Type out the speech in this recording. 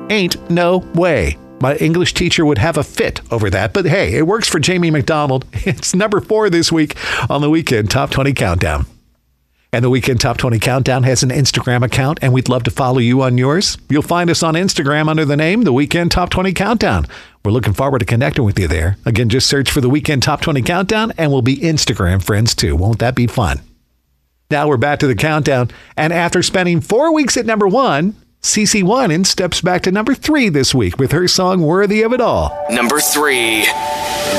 Ain't no way. My English teacher would have a fit over that, but hey, it works for Jamie McDonald. It's number 4 this week on the Weekend Top 20 Countdown. And the Weekend Top 20 Countdown has an Instagram account, and we'd love to follow you on yours. You'll find us on Instagram under the name The Weekend Top 20 Countdown. We're looking forward to connecting with you there. Again, just search for The Weekend Top 20 Countdown, and we'll be Instagram friends too. Won't that be fun? Now we're back to the countdown, and after spending 4 weeks at number 1, CeCe Winans steps back to number 3 this week with her song Worthy of It All. Number 3.